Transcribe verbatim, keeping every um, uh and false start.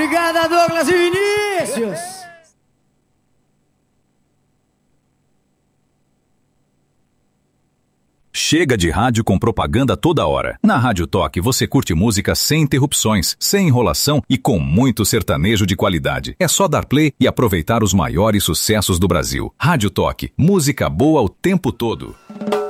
Obrigada, Douglas e Vinícius. Chega de rádio com propaganda toda hora. Na Rádio Toque você curte música sem interrupções, sem enrolação e com muito sertanejo de qualidade. É só dar play e aproveitar os maiores sucessos do Brasil. Rádio Toque, música boa o tempo todo.